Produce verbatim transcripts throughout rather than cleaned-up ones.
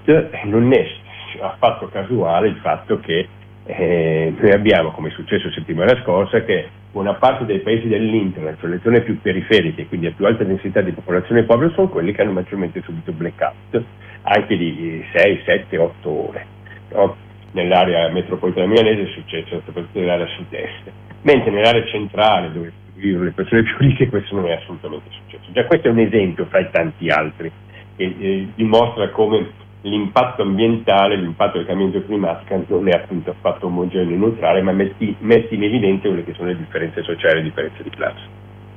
non è affatto casuale il fatto che eh, noi abbiamo, come è successo settimana scorsa, che buona parte dei paesi dell'Internet, cioè le zone più periferiche, quindi a più alta densità di popolazione povera, sono quelli che hanno maggiormente subito blackout, anche di sei, sette, otto ore. No? Nell'area metropolitana milanese è successo soprattutto nell'area sud-est, mentre nell'area centrale, dove vivono le persone più ricche, questo non è assolutamente successo. Già questo è un esempio fra i tanti altri che eh, dimostra come l'impatto ambientale, l'impatto del cambiamento climatico non è appunto affatto omogeneo e neutrale, ma metti, metti in evidenza quelle che sono le differenze sociali e le differenze di classe.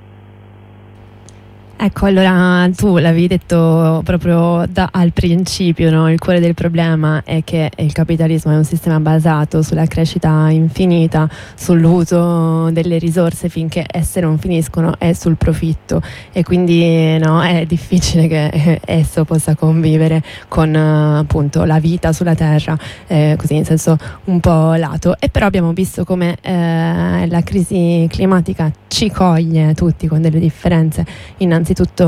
Ecco, allora tu l'avevi detto proprio da, al principio, no? Il cuore del problema è che il capitalismo è un sistema basato sulla crescita infinita, sull'uso delle risorse finché esse non finiscono e sul profitto, e quindi no, è difficile che esso possa convivere con appunto la vita sulla Terra, eh, così in senso un po' lato. E però abbiamo visto come eh, la crisi climatica ci coglie tutti con delle differenze innanzitutto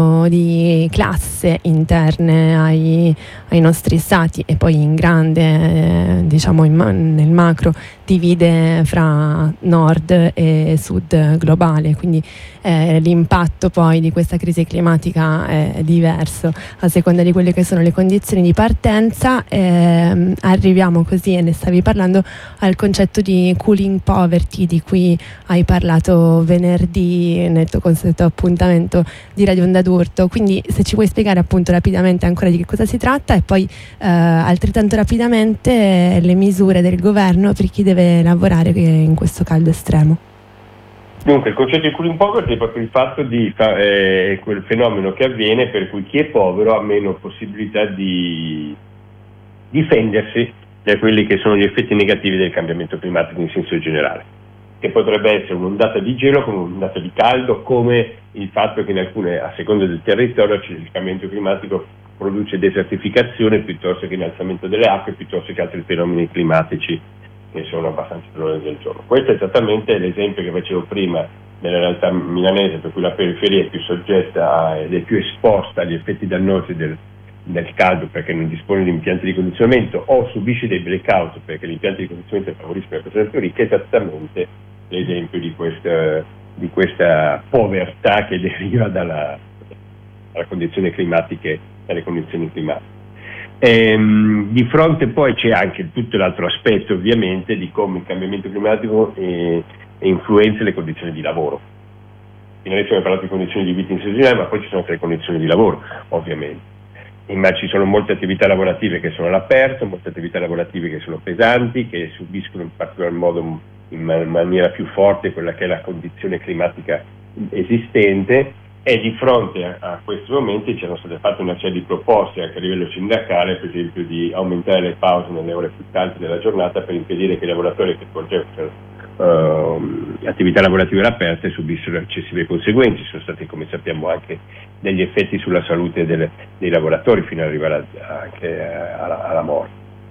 di classe interne ai, ai nostri stati, e poi in grande eh, diciamo in ma- nel macro divide fra nord e sud globale, quindi eh, l'impatto poi di questa crisi climatica è diverso a seconda di quelle che sono le condizioni di partenza. Eh, arriviamo così, e ne stavi parlando, al concetto di cooling poverty di cui hai parlato venerdì nel tuo consueto appuntamento di Radio Onda d'Urto. Quindi se ci vuoi spiegare appunto rapidamente ancora di che cosa si tratta, e poi eh, altrettanto rapidamente eh, le misure del governo per chi deve lavorare in questo caldo estremo. Dunque, il concetto di cooling poverty è proprio il fatto di eh, quel fenomeno che avviene per cui chi è povero ha meno possibilità di difendersi da quelli che sono gli effetti negativi del cambiamento climatico in senso generale, che potrebbe essere un'ondata di gelo come un'ondata di caldo, come il fatto che in alcune, a seconda del territorio, il cambiamento climatico produce desertificazione piuttosto che innalzamento delle acque, piuttosto che altri fenomeni climatici che sono abbastanza all'ordine del giorno. Questo è esattamente l'esempio che facevo prima nella realtà milanese, per cui la periferia è più soggetta ed è più esposta agli effetti dannosi del, del caldo perché non dispone di impianti di condizionamento o subisce dei blackout perché gli impianti di condizionamento favoriscono le persone più ricche. È esattamente l'esempio di questa, di questa povertà che deriva dalla, dalla condizione climatiche, dalle condizioni climatiche. Ehm, di fronte poi c'è anche tutto l'altro aspetto, ovviamente, di come il cambiamento climatico eh, influenza le condizioni di lavoro. Fino adesso abbiamo parlato di condizioni di vita in senso generale, ma poi ci sono anche le condizioni di lavoro, ovviamente. Ma ci sono molte attività lavorative che sono all'aperto, molte attività lavorative che sono pesanti, che subiscono in particolar modo in maniera più forte quella che è la condizione climatica esistente. E di fronte a, a questi momenti c'erano state fatte una serie di proposte anche a livello sindacale, per esempio di aumentare le pause nelle ore più calde della giornata per impedire che i lavoratori che svolgessero uh, attività lavorative all'aperto subissero eccessive conseguenze. Ci sono stati, come sappiamo, anche degli effetti sulla salute delle, dei lavoratori fino ad arrivare a, anche alla, alla morte.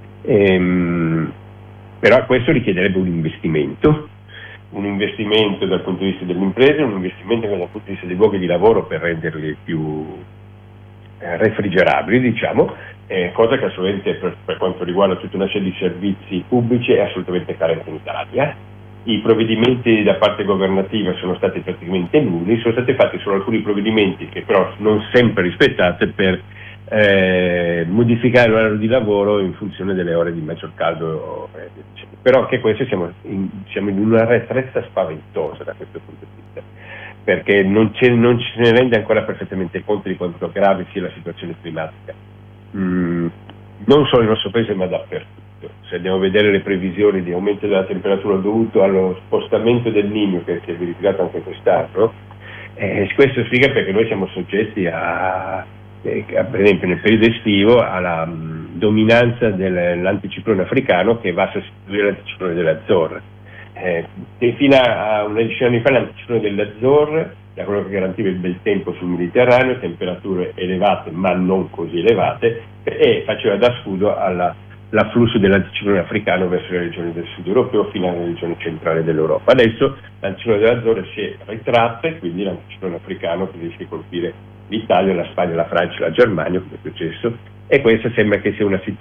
Ehm, però questo richiederebbe un investimento. un investimento dal punto di vista delle imprese, un investimento dal punto di vista dei luoghi di lavoro per renderli più eh, refrigerabili, diciamo, eh, cosa che assolutamente per, per quanto riguarda tutta una serie di servizi pubblici è assolutamente carente in Italia. I provvedimenti da parte governativa sono stati praticamente nulli, sono stati fatti solo alcuni provvedimenti che però non sempre rispettati per eh, modificare l'orario di lavoro in funzione delle ore di maggior caldo, eh, però anche questo siamo in, siamo in una retrezza spaventosa da questo punto di vista, perché non, ce, non ce ne rende ancora perfettamente conto di quanto grave sia la situazione climatica, mm, non solo nel nostro paese ma dappertutto. Se andiamo a vedere le previsioni di aumento della temperatura dovuto allo spostamento del Niño che si è verificato anche quest'anno, eh, questo spiega perché noi siamo soggetti a per esempio nel periodo estivo alla mh, dominanza dell'anticiclone africano che va a sostituire l'anticiclone dell'Azzorre. Eh, e fino a una decina di anni fa l'anticiclone dell'Azzorre era quello che garantiva il bel tempo sul Mediterraneo, temperature elevate ma non così elevate, e faceva da scudo all'afflusso dell'anticiclone africano verso le regioni del sud europeo fino alle regioni centrali dell'Europa. Adesso l'anticiclone dell'Azzorre si è ritratto e quindi l'anticiclone africano riesce a colpire l'Italia, la Spagna, la Francia, la Germania, come è successo, e questa sembra che sia una situazione